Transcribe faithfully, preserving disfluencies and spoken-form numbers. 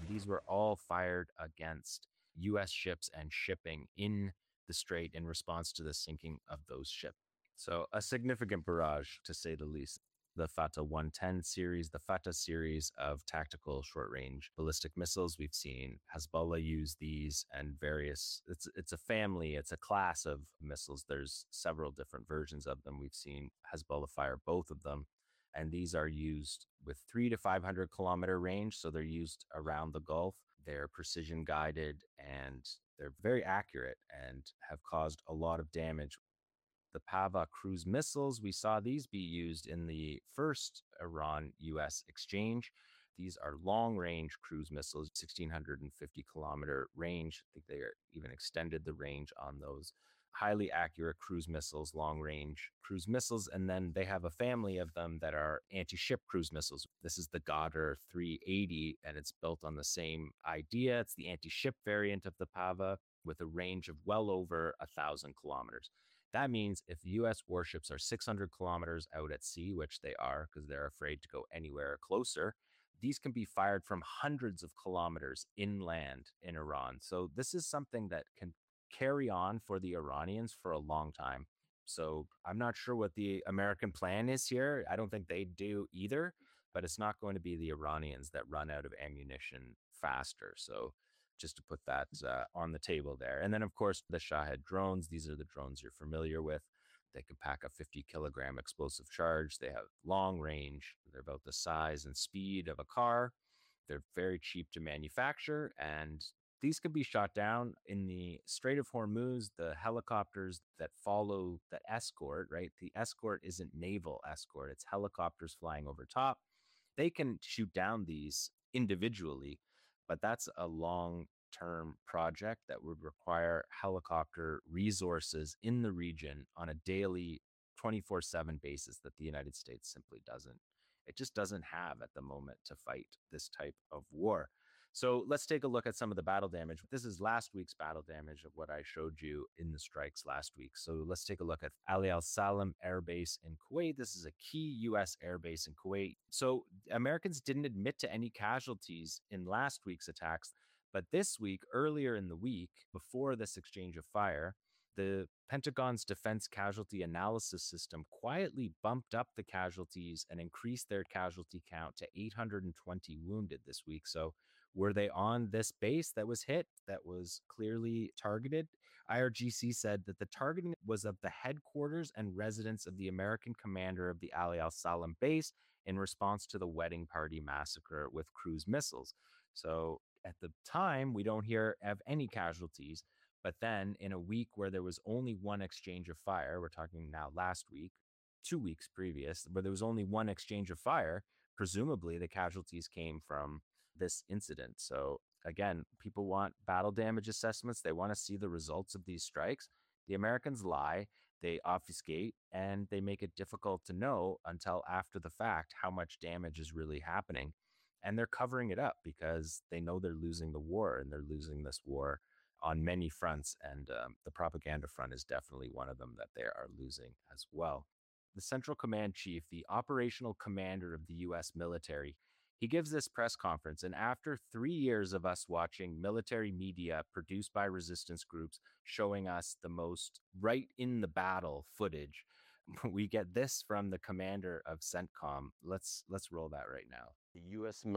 These were all fired against U S ships and shipping in the strait in response to the sinking of those ships. So a significant barrage, to say the least. The Fateh one ten series, the Fateh series of tactical short-range ballistic missiles. We've seen Hezbollah use these and various, it's, it's a family, it's a class of missiles. There's several different versions of them. We've seen Hezbollah fire both of them. And these are used with three to five hundred kilometer range. So they're used around the Gulf. They're precision guided and they're very accurate and have caused a lot of damage. The Pava cruise missiles, we saw these be used in the first Iran U S exchange. These are long range cruise missiles, one thousand six hundred fifty kilometer range. I think they are even extended the range on those. Highly accurate cruise missiles, long range cruise missiles. And then they have a family of them that are anti ship cruise missiles. This is the Ghadr three eighty, and it's built on the same idea. It's the anti ship variant of the Pava with a range of well over a thousand kilometers. That means if U S warships are six hundred kilometers out at sea, which they are because they're afraid to go anywhere closer, these can be fired from hundreds of kilometers inland in Iran. So this is something that can carry on for the Iranians for a long time. So I'm not sure what the American plan is here. I don't think they do either, but it's not going to be the Iranians that run out of ammunition faster. So just to put that uh, on the table there. And then, of course, the Shahed drones. These are the drones you're familiar with. They can pack a fifty kilogram explosive charge. They have long range. They're about the size and speed of a car. They're very cheap to manufacture, and these could be shot down in the Strait of Hormuz. The helicopters that follow the escort, right? The escort isn't naval escort, it's helicopters flying over top. They can shoot down these individually, but that's a long term project that would require helicopter resources in the region on a daily twenty-four seven basis that the United States simply doesn't. It just doesn't have at the moment to fight this type of war. So let's take a look at some of the battle damage. This is last week's battle damage of what I showed you in the strikes last week. So let's take a look at Ali Al Salam Air Base in Kuwait. This is a key U S air base in Kuwait. So Americans didn't admit to any casualties in last week's attacks. But this week, earlier in the week, before this exchange of fire, the Pentagon's Defense Casualty Analysis System quietly bumped up the casualties and increased their casualty count to eight hundred twenty wounded this week. So were they on this base that was hit, that was clearly targeted? I R G C said that the targeting was of the headquarters and residence of the American commander of the Ali Al Salam base in response to the wedding party massacre with cruise missiles. So at the time, we don't hear of any casualties. But then in a week where there was only one exchange of fire, we're talking now last week, two weeks previous, where there was only one exchange of fire, presumably the casualties came from this incident. So again, people want battle damage assessments. They want to see the results of these strikes. The Americans lie, they obfuscate, and they make it difficult to know until after the fact how much damage is really happening. And they're covering it up because they know they're losing the war, and they're losing this war on many fronts. And um, the propaganda front is definitely one of them that they are losing as well. The Central Command Chief, the operational commander of the U S military, he gives this press conference. And after three years of us watching military media produced by resistance groups showing us the most right in the battle footage, we get this from the commander of CENTCOM. Let's let's roll that right now. The U S